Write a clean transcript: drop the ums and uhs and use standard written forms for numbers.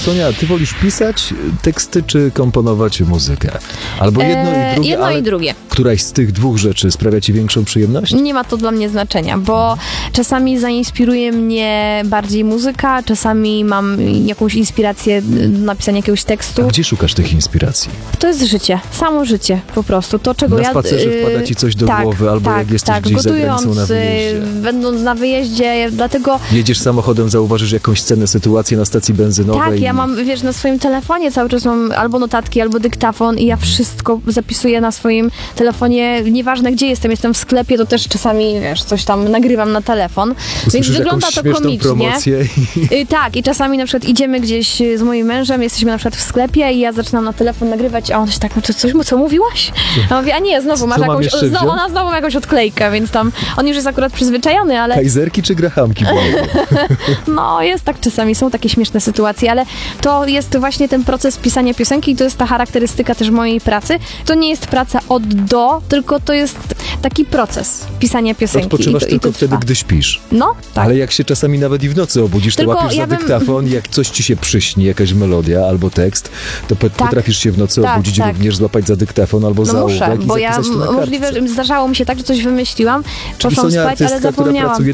Sonia, ty wolisz pisać teksty, czy komponować muzykę? Albo jedno i drugie, jedno ale i drugie. któraś z tych dwóch rzeczy sprawia ci większą przyjemność? Nie ma to dla mnie znaczenia, bo czasami zainspiruje mnie bardziej muzyka, czasami mam jakąś inspirację do napisania jakiegoś tekstu. A gdzie szukasz tych inspiracji? To jest życie, samo życie po prostu. To, czego Na spacerze wpada ci coś do głowy, albo jak jesteś gdzieś za granicą na wyjeździe. Będąc na wyjeździe, dlatego... Jedziesz samochodem, zauważysz jakąś scenę, sytuację na stacji benzynowej. Tak, ja mam, wiesz, na swoim telefonie cały czas mam albo notatki, albo dyktafon i ja wszystko zapisuję na swoim telefonie, nieważne gdzie jestem w sklepie, to też czasami, wiesz, coś tam nagrywam na telefon, więc wygląda to komicznie. Promocję. Tak, i czasami na przykład idziemy gdzieś z moim mężem, jesteśmy na przykład w sklepie i ja zaczynam na telefon nagrywać, a on się tak, no to coś, co mówiłaś? A mówię, a nie, znowu masz jakąś, ona znowu ma jakąś odklejkę, więc tam, on już jest akurat przyzwyczajony, ale... Kajzerki czy grahamki? No, jest tak czasami, są takie śmieszne sytuacje, ale to jest właśnie ten proces pisania piosenki i to jest ta charakterystyka też mojej pracy. To nie jest praca od do, tylko to jest taki proces pisania piosenki. Odpoczywasz tylko wtedy, gdy śpisz. No, tak. Ale jak się czasami nawet i w nocy obudzisz, to łapiesz za dyktafon, jak coś ci się przyśni, jakaś melodia albo tekst, to potrafisz się w nocy obudzić, również złapać za dyktafon albo za ołówek i bo zapisać to na kartce. Możliwe, że zdarzało mi się tak, że coś wymyśliłam, poszłam spać, ale zapomniałam.